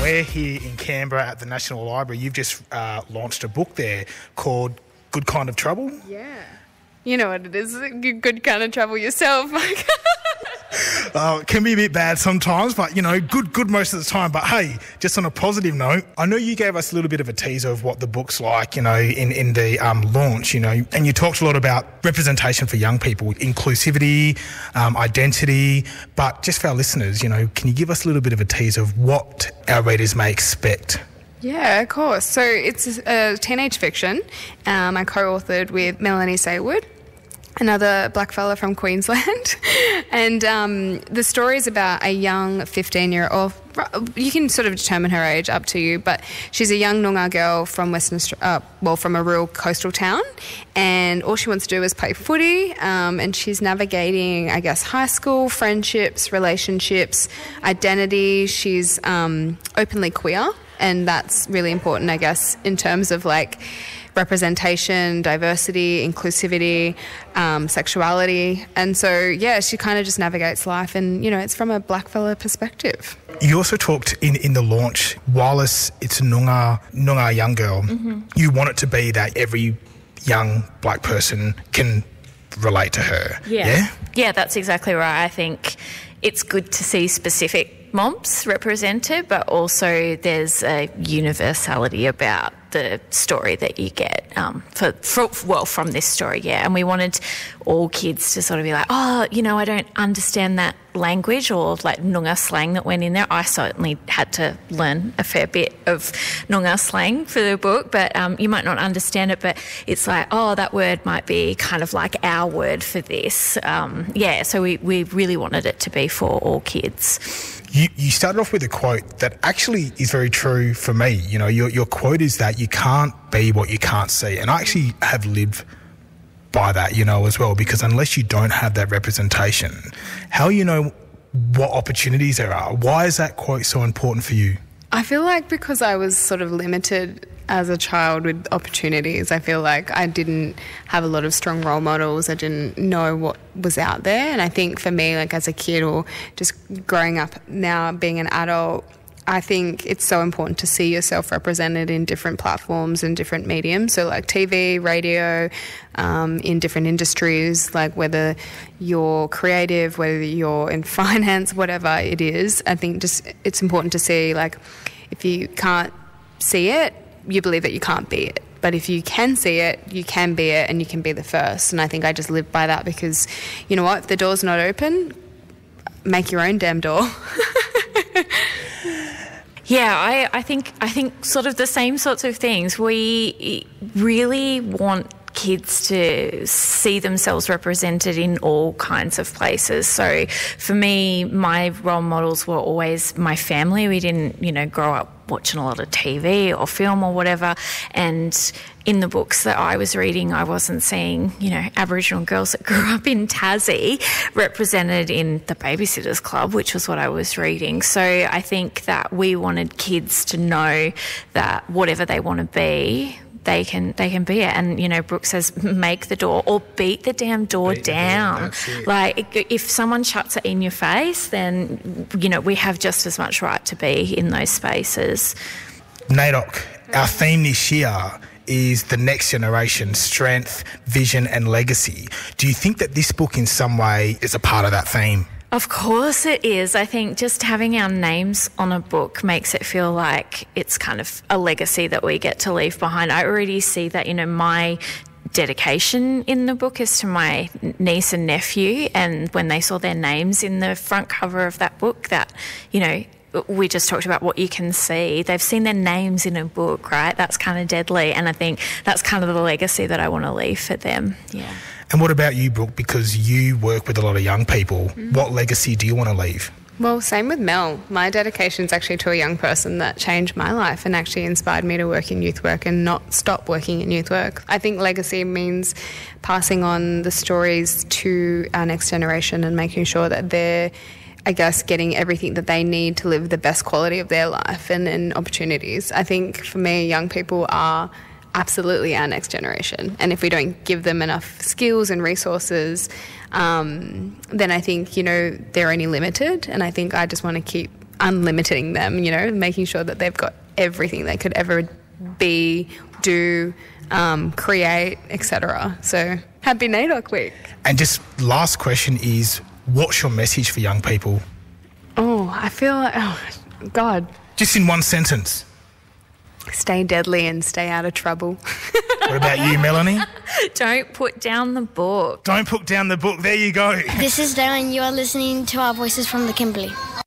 We're here in Canberra at the National Library. You've just launched a book there called Good Kind of Trouble. Yeah. You know what it is, good kind of trouble yourself. It can be a bit bad sometimes, but, you know, good most of the time. But, hey, just on a positive note, I know you gave us a little bit of a teaser of what the book's like, you know, in the launch, you know, and you talked a lot about representation for young people, inclusivity, identity. But just for our listeners, you know, can you give us a little bit of a teaser of what our readers may expect? Yeah, of course. So it's a teenage fiction I co-authored with Melanie Saywood, another black fella from Queensland. And the story is about a young 15-year-old, you can sort of determine her age, up to you, but she's a young Noongar girl from from a rural coastal town, and all she wants to do is play footy, and she's navigating, I guess, high school, friendships, relationships, identity. She's openly queer, and that's really important, I guess, in terms of like representation, diversity, inclusivity, sexuality. And so, yeah, she kind of just navigates life, and, you know, it's from a black fella perspective. You also talked in the launch, while it's a Noongar young girl, you want it to be that every young black person can relate to her. Yeah, that's exactly right. I think it's good to see specific mobs represented, but also there's a universality about the story that you get from this story, yeah. And we wanted all kids to sort of be like, oh, you know, I don't understand that language or like Noongar slang that went in there. I certainly had to learn a fair bit of Noongar slang for the book, but you might not understand it, but it's like, oh, that word might be kind of like our word for this. So we really wanted it to be for all kids. You started off with a quote that actually is very true for me. You know, your quote is that you can't be what you can't see. And I actually have lived by that, you know, as well, because unless you don't have that representation, how you know what opportunities there are? Why is that quote so important for you? I feel like because I was sort of limited as a child with opportunities, I feel like I didn't have a lot of strong role models. I didn't know what was out there. And I think for me, like as a kid or just growing up now, being an adult, I think it's so important to see yourself represented in different platforms and different mediums. So like TV, radio, in different industries, like whether you're creative, whether you're in finance, whatever it is. I think just it's important to see, like, if you can't see it, you believe that you can't be it. But if you can see it, you can be it, and you can be the first. And I think I just live by that because, you know what, if the door's not open, make your own damn door. Yeah, I think sort of the same sorts of things. We really want kids to see themselves represented in all kinds of places. So for me, my role models were always my family. We didn't, you know, grow up watching a lot of TV or film or whatever. And in the books that I was reading, I wasn't seeing, you know, Aboriginal girls that grew up in Tassie represented in the Babysitters Club, which was what I was reading. So I think that we wanted kids to know that whatever they want to be, they can be it. And, you know, Brooke says, make the door or beat the damn door down. Like, if someone shuts it in your face, then, you know, we have just as much right to be in those spaces. NAIDOC, our theme this year is the next generation, strength, vision and legacy. Do you think that this book in some way is a part of that theme? Of course it is. I think just having our names on a book makes it feel like it's kind of a legacy that we get to leave behind. I already see that, you know, my dedication in the book is to my niece and nephew, and when they saw their names in the front cover of that book, that, you know, we just talked about what you can see. They've seen their names in a book, right? That's kind of deadly. And I think that's kind of the legacy that I want to leave for them. Yeah. And what about you, Brooke? Because you work with a lot of young people. What legacy do you want to leave? Well, same with Mel. My dedication is actually to a young person that changed my life and actually inspired me to work in youth work and not stop working in youth work. I think legacy means passing on the stories to our next generation and making sure that they're, I guess, getting everything that they need to live the best quality of their life and opportunities. I think for me, young people are absolutely our next generation. And if we don't give them enough skills and resources, then I think, you know, they're only limited. And I think I just want to keep unlimiting them, making sure that they've got everything they could ever be, do, create, etc. So happy NAIDOC week. And just last question is, what's your message for young people? I feel like, God. Just in one sentence. Stay deadly and stay out of trouble. What about you, Melanie? Don't put down the book. Don't put down the book. There you go. This is Darren. You are listening to our voices from the Kimberley.